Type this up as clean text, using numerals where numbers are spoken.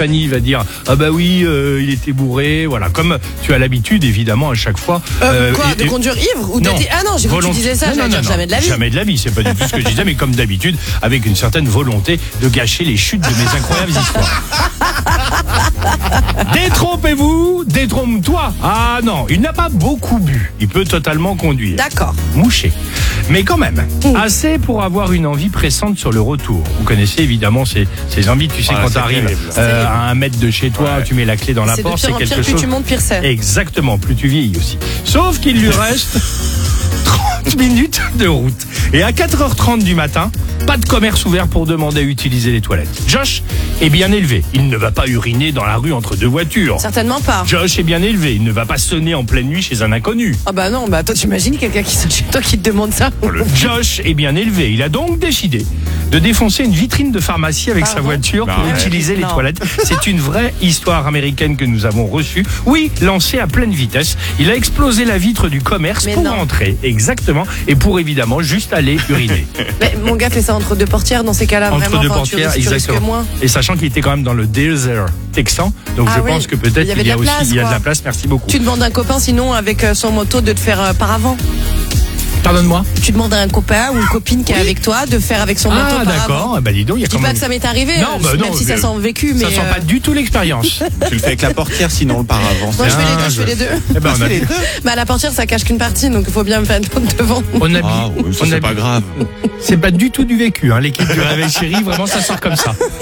Tiffany va dire ah bah oui, il était bourré, voilà, comme tu as l'habitude évidemment à chaque fois. De conduire ivre ou non, ah non, j'ai cru que tu disais ça, j'allais dire jamais de la vie. Jamais de la vie, c'est pas du tout ce que je disais, mais comme d'habitude, avec une certaine volonté de gâcher les chutes de mes incroyables histoires. Détrompez-vous, détrompe-toi. Ah non, il n'a pas beaucoup bu. Il peut totalement conduire. D'accord. Mouché. Mais quand même, assez pour avoir une envie pressante sur le retour. Vous connaissez évidemment ces envies, tu sais, quand tu arrives à 1 mètre de chez toi, tu mets la clé dans la porte, c'est quelque chose. Plus tu montes, pire c'est. Exactement, plus tu vieillis aussi. Sauf qu'il lui reste 30 minutes de route. Et à 4h30 du matin, pas de commerce ouvert pour demander à utiliser les toilettes. Josh est bien élevé. Il ne va pas uriner dans la rue entre deux voitures. Certainement pas. Josh est bien élevé. Il ne va pas sonner en pleine nuit chez un inconnu. Ah bah non, bah toi t'imagines quelqu'un qui sonne chez toi qui te demande ça. Josh est bien élevé. Il a donc décidé de défoncer une vitrine de pharmacie avec sa voiture pour utiliser les toilettes. C'est une vraie histoire américaine que nous avons reçue. Oui, lancée à pleine vitesse. Il a explosé la vitre du commerce pour entrer. Exactement. Et pour évidemment juste aller uriner. Mais mon gars fait ça entre deux portières dans ces cas-là. Entre vraiment, deux portières, exactement. Et sachant qu'il était quand même dans le désert texan, donc je pense que peut-être il y a de la place. Merci beaucoup. Tu demandes à un copain sinon avec son moto de te faire par avant. Pardonne-moi. Tu demandes à un copain ou une copine qui est avec toi de faire avec son moto par avant. Ah d'accord, bah dis donc, il y a je dis pas que ça m'est arrivé, même si ça sent vécu, mais ça sent pas du tout l'expérience. Tu le fais avec la portière sinon le paravent. Moi je fais les deux. Eh ben, on a les deux. Bah la portière ça cache qu'une partie, donc il faut bien me faire devant. C'est pas grave. C'est pas du tout du vécu, hein. L'équipe du Réveil Chéri, vraiment ça sort comme ça.